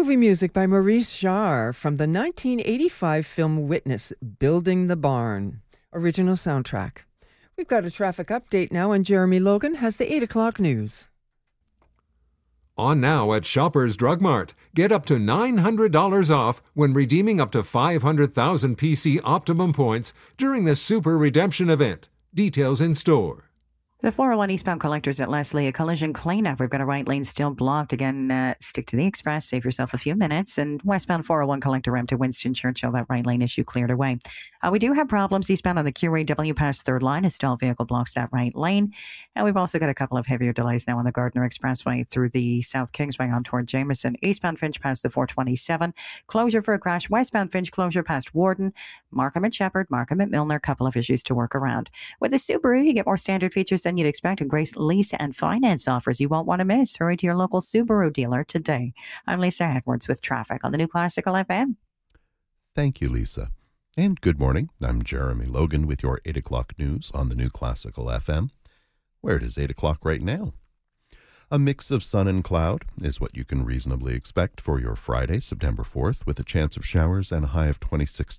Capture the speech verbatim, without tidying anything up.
movie music by Maurice Jarre from the nineteen eighty-five film Witness, Building the Barn. Original soundtrack. We've got a traffic update now, and Jeremy Logan has the eight o'clock news. On now at Shoppers Drug Mart. Get up to nine hundred dollars off when redeeming up to five hundred thousand P C Optimum points during the Super Redemption event. Details in store. The four oh one eastbound collectors at Leslie, a collision cleanup. We've got a right lane still blocked. Again, uh, stick to the express, save yourself a few minutes. And westbound four oh one collector ramp to Winston Churchill, that right lane issue cleared away. Uh, we do have problems eastbound on the Q A W past third line. A stalled vehicle blocks that right lane. And we've also got a couple of heavier delays now on the Gardner Expressway through the South Kingsway on toward Jameson. Eastbound Finch past the four twenty-seven. Closure for a crash. Westbound Finch closure past Warden. Markham and Shepherd, Markham and Milner. Couple of issues to work around. With the Subaru, you get more standard features than you'd expect and great lease and finance offers you won't want to miss. Hurry to your local Subaru dealer today. I'm Lisa Edwards with traffic on the New Classical F M. Thank you, Lisa. And good morning. I'm Jeremy Logan with your eight o'clock news on the New Classical F M, where it is eight o'clock right now. A mix of sun and cloud is what you can reasonably expect for your Friday, September fourth, with a chance of showers and a high of twenty-six